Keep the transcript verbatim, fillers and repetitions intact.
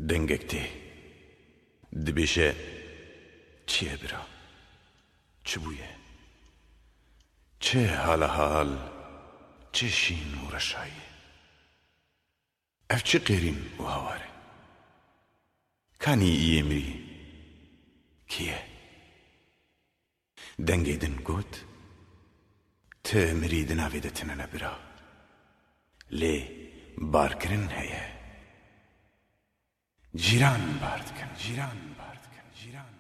دەنگێک تێ دبێشە چییە برا چ بوویە چه حالە حال چه شین و ڕەشایە ئەف چ قێرین و هاوارە کانی ئیێمری کیە دەنگێ دن گوت تە مری دناوێ دەتنەنە برا لێ بارکردن هەیە جیران بار دکەن جیران بار دکەن جیران